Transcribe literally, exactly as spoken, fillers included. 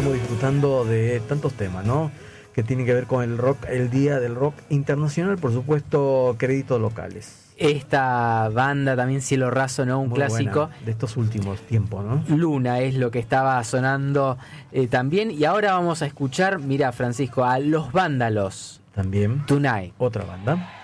estamos disfrutando de tantos temas, ¿no? Que tienen que ver con el rock, el Día del Rock Internacional, por supuesto, créditos locales. Esta banda también, Cielo Raso, ¿no? Un Muy clásico. buena, de estos últimos tiempos, ¿no? Luna es lo que estaba sonando eh, también. Y ahora vamos a escuchar, mira, Francisco, a Los Vándalos. También. Tonight. Otra banda.